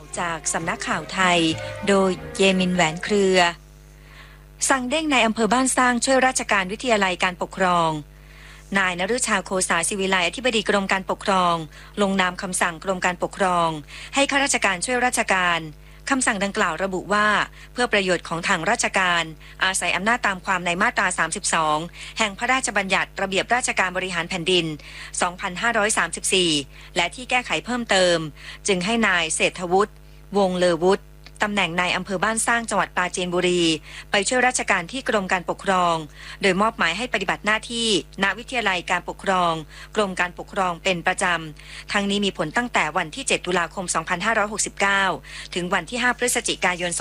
จากสำนักข่าวไทยโดยเยมินแหวนเครือสั่งเด้งในอำเภอบ้านสร้างช่วยราชการวิทยาลัยการปกครองนายนฤชาโคสาศิวิไลอธิบดีกรมการปกครองลงนามคำสั่งกรมการปกครองให้ข้าราชการช่วยราชการคำสั่งดังกล่าวระบุว่าเพื่อประโยชน์ของทางราชการอาศัยอำนาจตามความในมาตรา32แห่งพระราชบัญญัติระเบียบราชการบริหารแผ่นดิน2534และที่แก้ไขเพิ่มเติมจึงให้นายเศรษฐวุฒิวงศ์เลอวุฒิตำแหน่งนายอำเภอบ้านสร้างจังหวัดปราจีนบุรีไปช่วยราชการที่กรมการปกครองโดยมอบหมายให้ปฏิบัติหน้าที่ณวิทยาลัยการปกครองกรมการปกครองเป็นประจำทั้งนี้มีผลตั้งแต่วันที่7ตุลาคม2569ถึงวันที่5พฤศจิกายน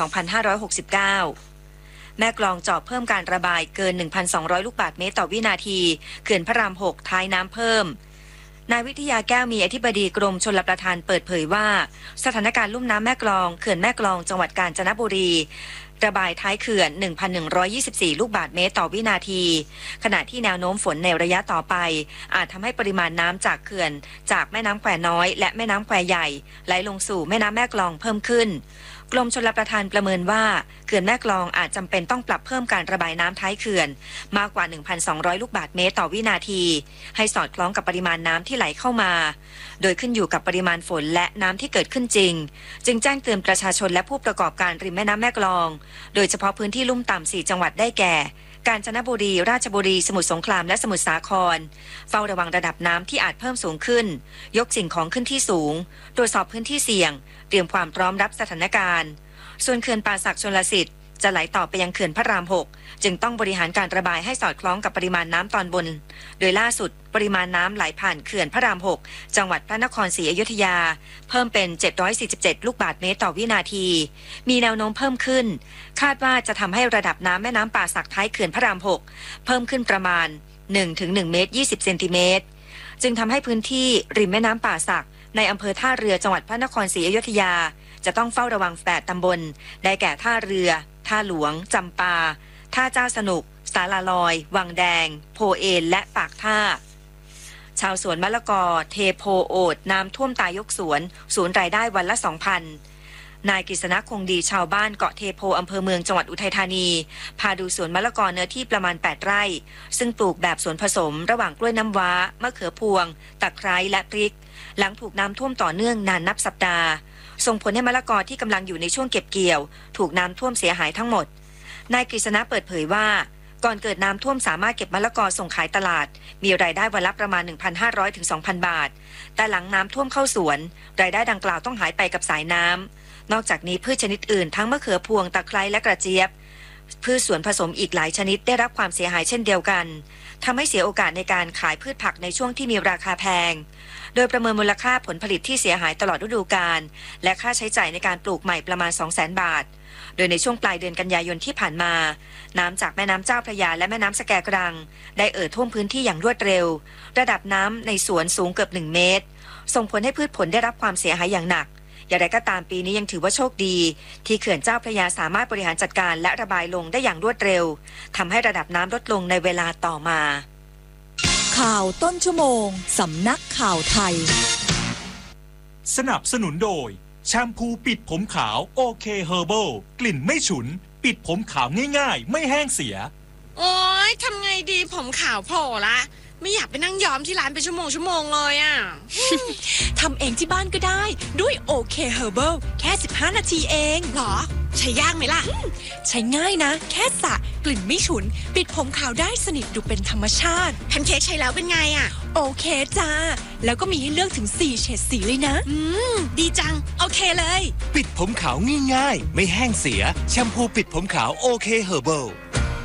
2569แม่กลองเจาะเพิ่มการระบายเกิน 1,200 ลูกบาศก์เมตรต่อวินาทีเขื่อนพระราม 6ท้ายน้ำเพิ่มนายวิทยาแก้วมีอธิบดีกรมชลประทานเปิดเผยว่าสถานการณ์ลุ่มน้ำแม่กลองเขื่อนแม่กลองจังหวัดกาญจนบุรีระบายท้ายเขื่อน 1,124 ลูกบาศก์เมตรต่อวินาทีขณะที่แนวโน้มฝนในระยะต่อไปอาจทำให้ปริมาณน้ำจากเขื่อนจากแม่น้ำแควน้อยและแม่น้ำแควใหญ่ไหลลงสู่แม่น้ำแม่กลองเพิ่มขึ้นกรมชลประทานประเมินว่าเขื่อนแม่กลองอาจจำเป็นต้องปรับเพิ่มการระบายน้ำท้ายเขื่อนมากกว่า 1,200 ลูกบาศก์เมตรต่อวินาทีให้สอดคล้องกับปริมาณน้ำที่ไหลเข้ามาโดยขึ้นอยู่กับปริมาณฝนและน้ำที่เกิดขึ้นจริงจึงแจ้งเตือนประชาชนและผู้ประกอบการริมแม่น้ำแม่กลองโดยเฉพาะพื้นที่ลุ่มต่ำ4จังหวัดได้แก่กาญจนบุรีราชบุรีสมุทรสงครามและสมุทรสาครเฝ้าระวังระดับน้ำที่อาจเพิ่มสูงขึ้นยกสิ่งของขึ้นที่สูงตรวจสอบพื้นที่เสี่ยงเตรียมความพร้อมรับสถานการณ์ส่วนเขื่อนป่าสักชลสิทธิ์จะไหลต่อไปยังเขื่อนพระราม 6จึงต้องบริหารการระบายให้สอดคล้องกับปริมาณน้ำตอนบนโดยล่าสุดปริมาณน้ำไหลผ่านเขื่อนพระราม 6จังหวัดพระนครศรีอยุธยาเพิ่มเป็น747ลูกบาศก์เมตรต่อวินาทีมีแนวโน้มเพิ่มขึ้นคาดว่าจะทำให้ระดับน้ำแม่น้ำป่าสักท้ายเขื่อนพระราม 6เพิ่มขึ้นประมาณ 1-1 เมตร 20 เซนติเมตรจึงทำให้พื้นที่ริมแม่น้ำป่าสักในอำเภอท่าเรือจังหวัดพระนครศรีอยุธยาจะต้องเฝ้าระวัง8ตำบลได้แก่ท่าเรือท่าหลวงจำปาท่าเจ้าสนุกสาลาลอยวังแดงโพเอนและปากท่าชาวสวนมะละกอเทโพโอดน้ำท่วมตายยกสวนสูญรายได้วันละ 2,000 นายกฤษณะคงดีชาวบ้านเกาะเทโพอำเภอเมืองจังหวัดอุทัยธานีพาดูสวนมะละกอเนื้อที่ประมาณ8ไร่ซึ่งปลูกแบบสวนผสมระหว่างกล้วยน้ำว้ามะเขือพวงตะไคร้และพริกหลังถูกน้ำท่วมต่อเนื่องนานนับสัปดาห์ส่งผลให้มะละกอที่กำลังอยู่ในช่วงเก็บเกี่ยวถูกน้ำท่วมเสียหายทั้งหมดนายกฤษณะเปิดเผยว่าก่อนเกิดน้ำท่วมสามารถเก็บมะละกอส่งขายตลาดมีรายได้วันละประมาณ 1,500 ถึง 2,000 บาทแต่หลังน้ำท่วมเข้าสวนรายได้ดังกล่าวต้องหายไปกับสายน้ำนอกจากนี้พืชชนิดอื่นทั้งมะเขือพวงตะไคร้และกระเจี๊ยบพืชสวนผสมอีกหลายชนิดได้รับความเสียหายเช่นเดียวกันทำให้เสียโอกาสในการขายพืชผักในช่วงที่มีราคาแพงโดยประเมินมูลค่าผลผลิตที่เสียหายตลอดฤดูกาลและค่าใช้จ่ายในการปลูกใหม่ประมาณ 200,000 บาทโดยในช่วงปลายเดือนกันยายนที่ผ่านมาน้ำจากแม่น้ำเจ้าพระยาและแม่น้ำสแกกรังได้ท่วมพื้นที่อย่างรวดเร็วระดับน้ำในสวนสูงเกือบ1 เมตรส่งผลให้พืชผลได้รับความเสียหายอย่างหนักอย่างไรก็ตามปีนี้ยังถือว่าโชคดีที่เขื่อนเจ้าพระยาสามารถบริหารจัดการและระบายลงได้อย่างรวดเร็วทำให้ระดับน้ำลดลงในเวลาต่อมาข่าวต้นชั่วโมงสำนักข่าวไทยสนับสนุนโดยแชมพูปิดผมขาวโอเคเฮอร์เบิลกลิ่นไม่ฉุนปิดผมขาวง่ายๆไม่แห้งเสียโอ๊ยทำไงดีผมขาวโผล่ละไม่อยากไปนั่งย้อมที่ร้านเป็นชั่วโมงเลยอ่ะทำเองที่บ้านก็ได้ด้วยโอเคเฮอร์เบิลแค่15 นาทีเองหรอใช้ยากไหมล่ะใช้ง่ายนะแค่สระกลิ่นไม่ฉุนปิดผมขาวได้สนิทดูเป็นธรรมชาติแพนเค้กใช้แล้วเป็นไงอ่ะโอเคจ้าแล้วก็มีให้เลือกถึง4เฉดสีเลยนะดีจังโอเคเลยปิดผมขาวง่ายๆไม่แห้งเสียแชมพูปิดผมขาวโอเคเฮอร์เบิล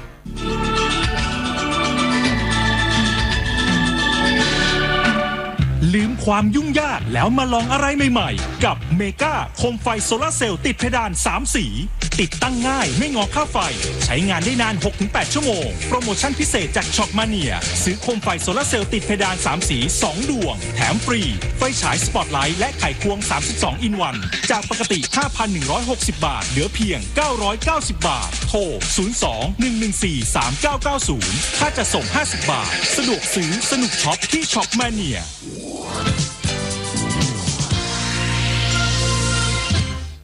ลืมความยุ่งยากแล้วมาลองอะไรใหม่ๆกับเมกาโคมไฟโซลาร์เซลล์ติดเพดาน3สีติดตั้งง่ายไม่งอค่าไฟใช้งานได้นาน 6-8 ชั่วโมงโปรโมชั่นพิเศษจากช็อปมาเนียซื้อโคมไฟโซลาร์เซลล์ติดเพดาน3สี2ดวงแถมฟรีไฟฉายสปอตไลท์และไขควง32อินวันจากปกติ 5,160 บาทเหลือเพียง990 บาทโทร 02-114-3990 ค่าจะส่ง50 บาทสะดวกซื้อสนุกช็อปที่ช็อปมาเนีย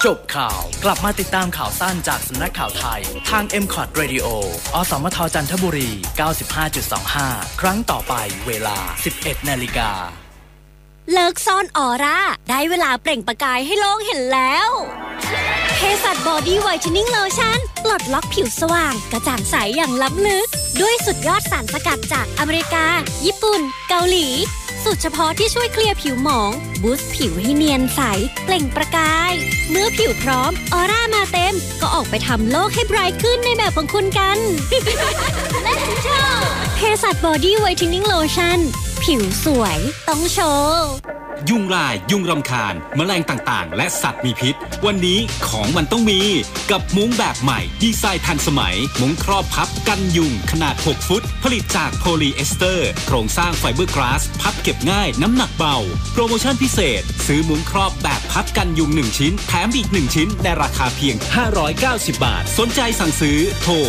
จบข่าวกลับมาติดตามข่าวสั้นจากสำนักข่าวไทยทาง MCOT Radio อสมทจันทบุรี 95.25 ครั้งต่อไปเวลา 11 นาฬิกาเลิกซ่อนออร่าได้เวลาเปล่งประกายให้โลกเห็นแล้วเภสัชบอดี้ไวท์เทนนิ่งโลชั่นปลดล็อกผิวสว่างกระจ่างใสอย่างล้ำลึกด้วยสุดยอดสารสกัดจากอเมริกาญี่ปุ่นเกาหลีสูตรเฉพาะที่ช่วยเคลียร์ผิวหมองบูสต์ผิวให้เนียนใสเปล่งประกายเมื่อผิวพร้อมออร่ามาเต็มก็ออกไปทำโลกให้ไบรท์ขึ้นในแบบของคุณกัน Let's go เภสัชบอดี้ไวท์เทนนิ่งโลชั่นผิวสวยต้องโชว์ยุงลายยุงรำคาญแมลงต่างๆและสัตว์มีพิษวันนี้ของมันต้องมีกับมุ้งแบบใหม่ดีไซน์ทันสมัยมุ้งครอบพับกันยุงขนาด6ฟุตผลิตจากโพลีเอสเตอร์โครงสร้างไฟเบอร์กลาสพับเก็บง่ายน้ำหนักเบาโปรโมชั่นพิเศษซื้อมุ้งครอบแบบพับกันยุง1ชิ้นแถมอีก1ชิ้นในราคาเพียง590 บาทสนใจสั่งซื้อโทร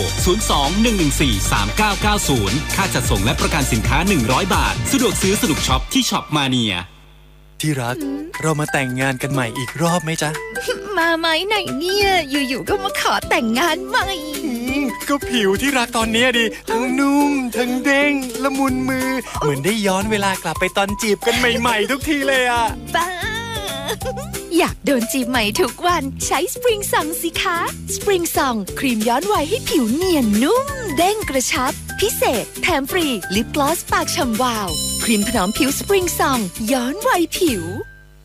02-114-3990ค่าจัดส่งและประกันสินค้า100 บาทสะดวกซื้อสนุกช็อปที่ช็อปมาเนียที่รักเรามาแต่งงานกันใหม่อีกรอบไหมจ๊ะมาไหมไหนเนี่ยอยู่ๆก็มาขอแต่งงานใหม่ก็ผิวที่รักตอนนี้ดิทั้งนุ่มทั้งเด้งละมุนมือเหมือนได้ย้อนเวลากลับไปตอนจีบกันใหม่ๆทุกทีเลยอ่ะบ้าอยากโดนจีบใหม่ทุกวันใช้สปริงซองสิคะสปริงซองครีมย้อนวัยให้ผิวเนียนนุ่มเด้งกระชับพิเศษแถมฟรีลิปกลอสปากฉ่ำวาวครีมถนอมผิวสปริงซองย้อนวัยผิว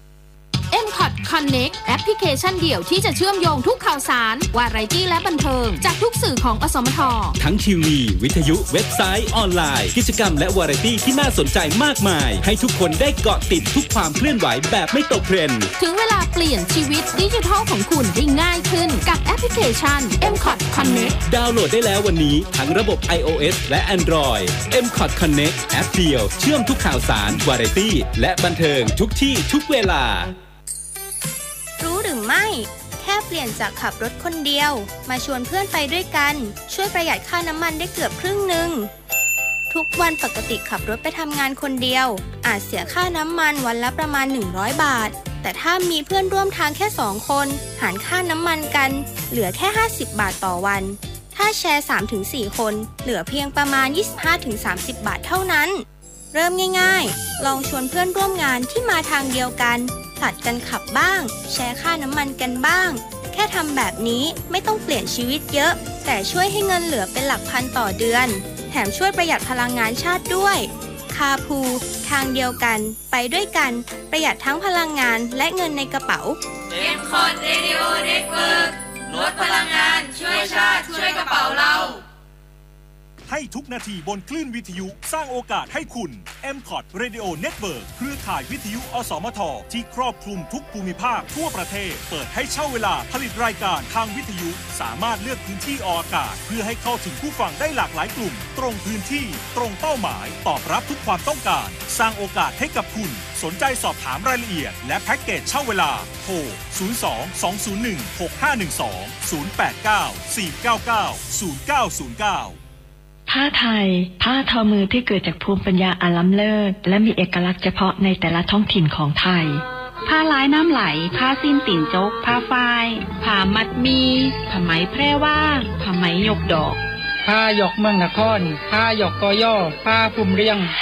MCOT Connect แอปพลิเคชันเดี่ยวที่จะเชื่อมโยงทุกข่าวสารวาไรตี้และบันเทิงจากทุกสื่อของอสมททั้งทีวีวิทยุเว็บไซต์ออนไลน์กิจกรรมและวาไรตี้ที่น่าสนใจมากมายให้ทุกคนได้เกาะติดทุกความเคลื่อนไหวแบบไม่ตกเทรนด์ถึงเวลาเปลี่ยนชีวิตดิจิทัลของคุณได้ง่ายขึ้นกับแอปพลิเคชัน MCOT Connect ดาวน์โหลดได้แล้ววันนี้ทั้งระบบ iOS และ Android MCOT Connect แอปเดียวเชื่อมทุกข่าวสารวาไรตี้และบันเทิงทุกที่ทุกเวลารู้หรือไม่แค่เปลี่ยนจากขับรถคนเดียวมาชวนเพื่อนไปด้วยกันช่วยประหยัดค่าน้ำมันได้เกือบครึ่งนึงทุกวันปกติขับรถไปทำงานคนเดียวอาจเสียค่าน้ำมันวันละประมาณ100 บาทแต่ถ้ามีเพื่อนร่วมทางแค่2 คนหารค่าน้ำมันกันเหลือแค่50 บาทต่อวันถ้าแชร์ 3-4 คนเหลือเพียงประมาณ 25-30 บาทเท่านั้นเริ่มง่ายๆลองชวนเพื่อนร่วมงานที่มาทางเดียวกันผลัดกันขับบ้างแชร์ค่าน้ำมันกันบ้างแค่ทำแบบนี้ไม่ต้องเปลี่ยนชีวิตเยอะแต่ช่วยให้เงินเหลือเป็นหลักพันต่อเดือนแถมช่วยประหยัดพลังงานชาติด้วยคาพูทางเดียวกันไปด้วยกันประหยัดทั้งพลังงานและเงินในกระเป๋า MCOT Radio Network ลดพลังงานช่วยชาติช่วยกระเป๋าเราให้ทุกนาทีบนคลื่นวิทยุสร้างโอกาสให้คุณ MCOT Radio Network เครือข่ายวิทยุอสมทที่ครอบคลุมทุกภูมิภาคทั่วประเทศเปิดให้เช่าเวลาผลิตรายการทางวิทยุสามารถเลือกพื้นที่ออกอากาศเพื่อให้เข้าถึงผู้ฟังได้หลากหลายกลุ่มตรงพื้นที่ตรงเป้าหมายตอบรับทุกความต้องการสร้างโอกาสให้กับคุณสนใจสอบถามรายละเอียดและแพ็กเกจเช่าเวลาโทร 02-201-6512 089-499-0909 ผ้าไทยผ้าทอมือที่เกิดจากภูมิปัญญาอันล้ำเลิศและมีเอกลักษณ์เฉพาะในแต่ละท้องถิ่นของไทยผ้าลายน้ำไหลผ้าสิ้นติ่นจกผ้าฝ้ายผ้ามัดมีผ้าไหมแพร่ว่าผ้าไหมยกดอกผ้าหยกเมืองนครผ้าหยกกอย่อผ้าภูมิเรียง